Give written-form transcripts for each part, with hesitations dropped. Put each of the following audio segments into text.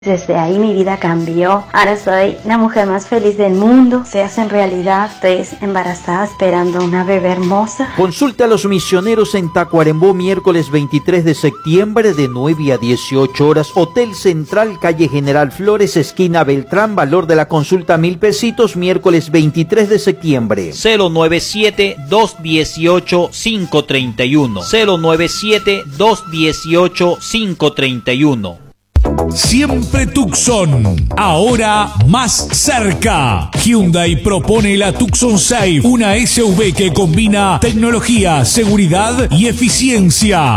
Desde ahí mi vida cambió. Ahora soy la mujer más feliz del mundo. Se hace en realidad. Estoy embarazada esperando una bebé hermosa. Consulta a los misioneros en Tacuarembó miércoles 23 de septiembre de 9 a 18 horas. Hotel Central, calle General Flores, esquina Beltrán. Valor de la consulta 1,000 pesitos miércoles 23 de septiembre. 097-218-531. 097-218-531. Siempre Tucson, ahora más cerca. Hyundai propone la Tucson Safe, una SUV que combina tecnología, seguridad y eficiencia.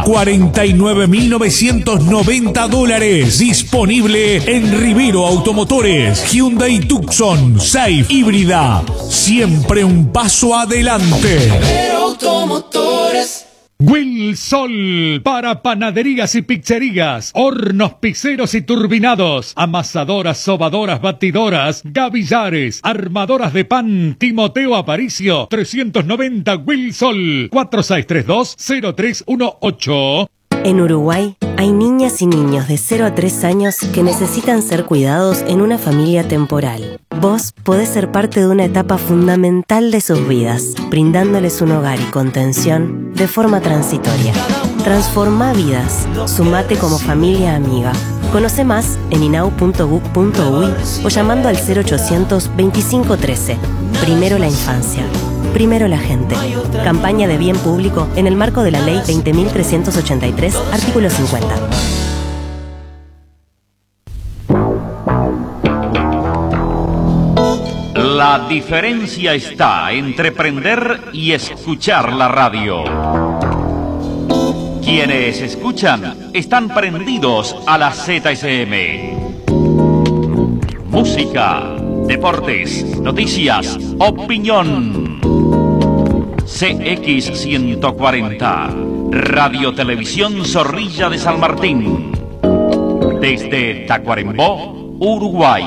$49.990. Disponible en Rivero Automotores. Hyundai Tucson Safe híbrida. Siempre un paso adelante. Rivero Automotores. Wilsol, para panaderías y pizzerías, hornos piceros y turbinados, amasadoras, sobadoras, batidoras, gavillares, armadoras de pan. Timoteo Aparicio, 390 Wilsol, 4632-0318. En Uruguay hay niñas y niños de 0 a 3 años que necesitan ser cuidados en una familia temporal. Vos podés ser parte de una etapa fundamental de sus vidas, brindándoles un hogar y contención de forma transitoria. Transforma vidas. Sumate como familia amiga. Conoce más en inau.gov.uy o llamando al 0800 2513. Primero la infancia. Primero la gente. Campaña de bien público en el marco de la Ley 20.383, artículo 50. La diferencia está entre prender y escuchar la radio. Quienes escuchan están prendidos a la ZSM. Música, deportes, noticias, opinión. CX140, Radio Televisión Zorrilla de San Martín. Desde Tacuarembó, Uruguay.